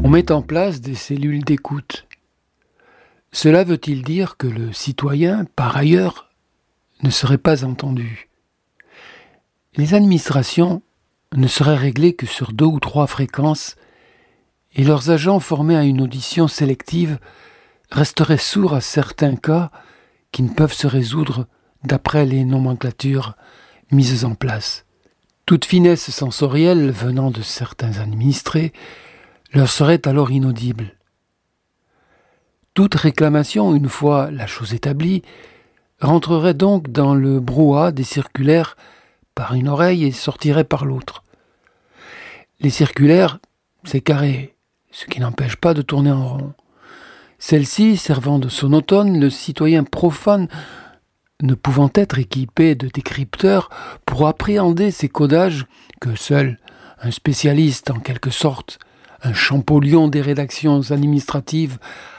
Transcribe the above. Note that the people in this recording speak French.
On met en place des cellules d'écoute. Cela veut-il dire que le citoyen, par ailleurs, ne serait pas entendu ? Les administrations ne seraient réglées que sur 2 ou 3 fréquences et leurs agents formés à une audition sélective resteraient sourds à certains cas qui ne peuvent se résoudre d'après les nomenclatures mises en place. Toute finesse sensorielle venant de certains administrés leur serait alors inaudible. Toute réclamation, une fois la chose établie, rentrerait donc dans le brouhaha des circulaires par une oreille et sortirait par l'autre. Les circulaires, c'est carré, ce qui n'empêche pas de tourner en rond. Celle-ci servant de sonotone, le citoyen profane, ne pouvant être équipé de décrypteurs pour appréhender ces codages que seul un spécialiste, en quelque sorte, un Champollion des rédactions administratives,